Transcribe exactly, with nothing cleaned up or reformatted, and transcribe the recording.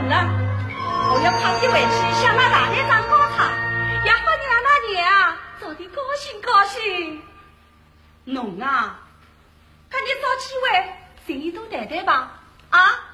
弄了，我要快点回去向那大队长告状，也好你让那娘啊早点高兴高兴。侬啊，看你找机会，生意多谈谈吧，啊！